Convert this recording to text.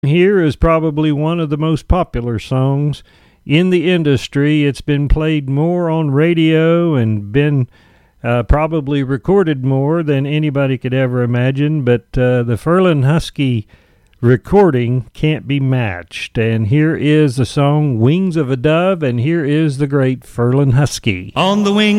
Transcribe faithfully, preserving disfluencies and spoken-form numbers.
Here is probably one of the most popular songs in the industry. It's been played more on radio and been uh, probably recorded more than anybody could ever imagine, but uh, the Ferlin Husky recording can't be matched. And here is the song Wings of a Dove, and here is the great Ferlin Husky. On the wing